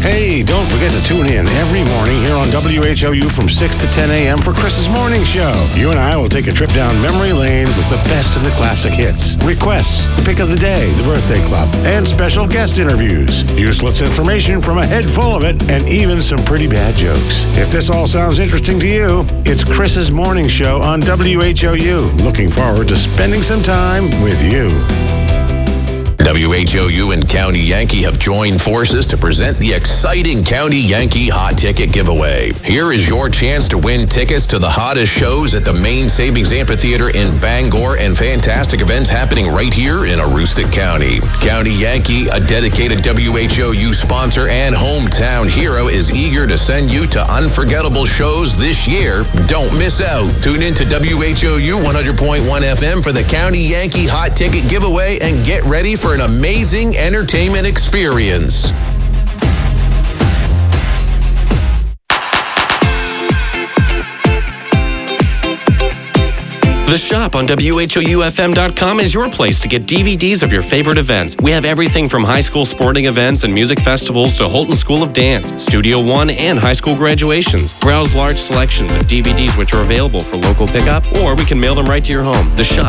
Hey, don't forget to tune in every morning here on WHOU from 6 to 10 a.m. for Chris's Morning Show. You and I will take a trip down memory lane with the best of the classic hits, requests, the pick of the day, the birthday club, and special guest interviews. Useless information from a head full of it, and even some pretty bad jokes. If this all sounds interesting to you, it's Chris's Morning Show on WHOU. Looking forward to spending some time with you. WHOU and County Yankee have joined forces to present the exciting County Yankee Hot Ticket Giveaway. Here is your chance to win tickets to the hottest shows at the Main Savings Amphitheater in Bangor and fantastic events happening right here in Aroostook County. County Yankee, a dedicated WHOU sponsor and hometown hero, is eager to send you to unforgettable shows this year. Don't miss out. Tune in to WHOU 100.1 FM for the County Yankee Hot Ticket Giveaway and get ready for an amazing entertainment experience. The shop on WHOUFM.com is your place to get DVDs of your favorite events. We have everything from high school sporting events and music festivals to Holton School of Dance, Studio One, and high school graduations. Browse large selections of DVDs which are available for local pickup, or we can mail them right to your home. The shop